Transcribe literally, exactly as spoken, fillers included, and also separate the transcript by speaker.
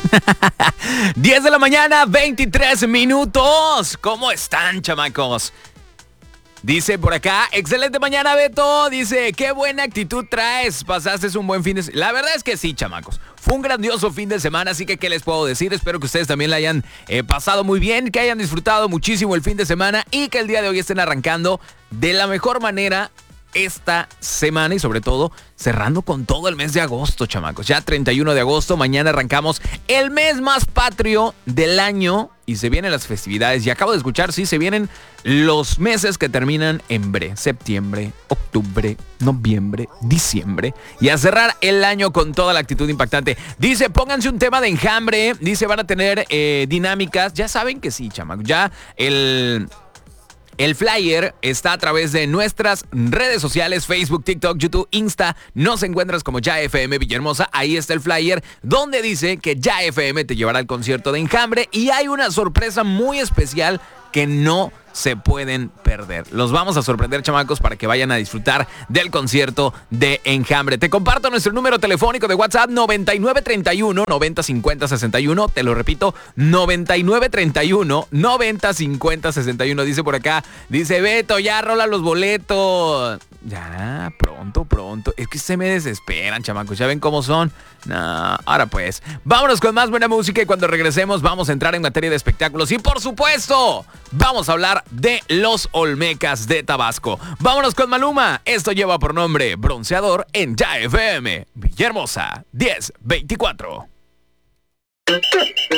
Speaker 1: diez de la mañana, veintitrés minutos. ¿Cómo están, chamacos? Dice por acá, excelente mañana, Beto. Dice, qué buena actitud traes. Pasaste un buen fin de semana. La verdad es que sí, chamacos. Fue un grandioso fin de semana, así que ¿qué les puedo decir? Espero que ustedes también la hayan eh, pasado muy bien, que hayan disfrutado muchísimo el fin de semana y que el día de hoy estén arrancando de la mejor manera esta semana y sobre todo cerrando con todo el mes de agosto, chamacos. Ya treinta y uno de agosto, mañana arrancamos el mes más patrio del año y se vienen las festividades. Y acabo de escuchar, sí, se vienen los meses que terminan en bre, septiembre, octubre, noviembre, diciembre. Y a cerrar el año con toda la actitud impactante. Dice, pónganse un tema de Enjambre. Dice, van a tener eh, dinámicas. Ya saben que sí, chamacos. Ya el... El flyer está a través de nuestras redes sociales, Facebook, TikTok, YouTube, Insta. Nos encuentras como Ya F M Villahermosa. Ahí está el flyer donde dice que Ya F M te llevará al concierto de Enjambre. Y hay una sorpresa muy especial que no se pueden perder. Los vamos a sorprender, chamacos, para que vayan a disfrutar del concierto de Enjambre. Te comparto nuestro número telefónico de WhatsApp, noventa y nueve treinta y uno, noventa cincuenta sesenta y uno. Te lo repito, noventa y nueve treinta y uno, noventa cincuenta sesenta y uno. Dice por acá, dice Beto, ya rola los boletos. Ya, pronto, pronto. Es que se me desesperan, chamacos. ¿Ya ven cómo son? No, ahora pues, vámonos con más buena música y cuando regresemos vamos a entrar en materia de espectáculos y por supuesto, vamos a hablar de los Olmecas de Tabasco. Vámonos con Maluma. Esto lleva por nombre Bronceador en Ya F M Villahermosa diez veinticuatro.